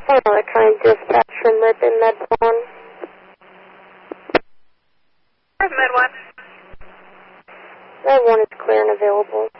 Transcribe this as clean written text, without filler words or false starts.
Electronic dispatch from Med and Med 1. Med 1. Med 1 is clear and available.